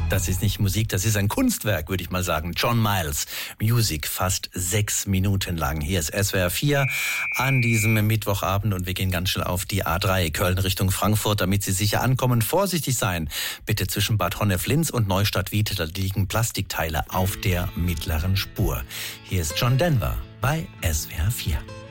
Das ist nicht Musik, das ist ein Kunstwerk, würde ich mal sagen. John Miles, Music, fast 6 Minuten lang. Hier ist SWR 4 an diesem Mittwochabend und wir gehen ganz schnell auf die A3 Köln Richtung Frankfurt, damit Sie sicher ankommen. Vorsichtig sein, bitte zwischen Bad Honnef-Linz und Neustadt-Wiete, da liegen Plastikteile auf der mittleren Spur. Hier ist John Denver bei SWR 4.